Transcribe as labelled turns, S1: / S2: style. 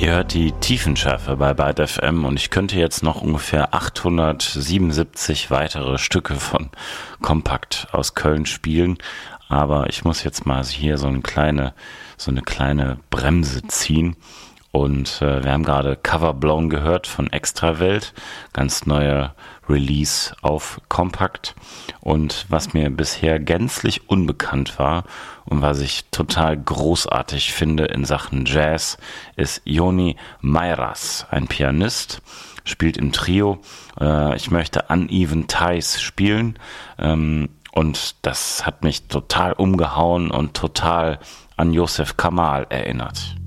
S1: Ihr hört die Tiefenschärfe bei Byte FM und ich könnte jetzt noch ungefähr 877 weitere Stücke von Kompakt aus Köln spielen, aber ich muss jetzt mal hier so eine kleine Bremse ziehen. Und wir haben gerade Cover Blown gehört von Extrawelt, ganz neuer Release auf Kompakt. Und was mir bisher gänzlich unbekannt war und was ich total großartig finde in Sachen Jazz, ist Joni Meiras, ein Pianist, spielt im Trio. Ich möchte Uneven Ties spielen und das hat mich total umgehauen und total an Joseph Kamal erinnert.